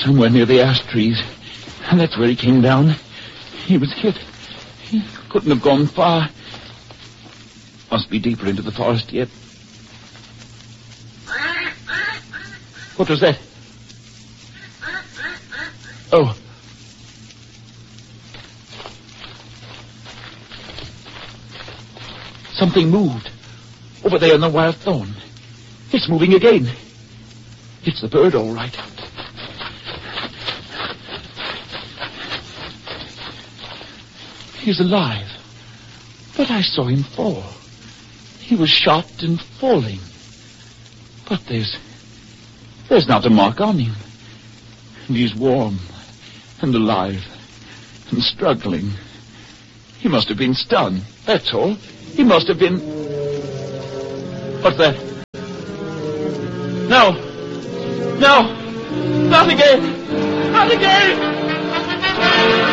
Somewhere near the ash trees. And that's where he came down. He was hit. He couldn't have gone far. Must be deeper into the forest yet. What was that? Oh. Something moved. Over there in the wild thorn. It's moving again. It's the bird, all right. He's alive. But I saw him fall. He was shot and falling. But there's not a mark on him. And he's warm and alive and struggling. He must have been stunned, that's all. He must have been... What's that? No! No! Not again! Not again!